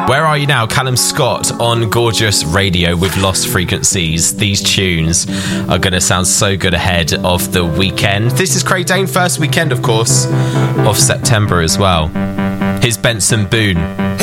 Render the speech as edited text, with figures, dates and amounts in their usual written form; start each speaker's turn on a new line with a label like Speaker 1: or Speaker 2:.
Speaker 1: Where Are You Now? Callum Scott on Gorgeous Radio with Lost Frequencies. These tunes are going to sound so good ahead of the weekend. This is Craig Dane, first weekend, of course, of September as well. Here's Benson Boone.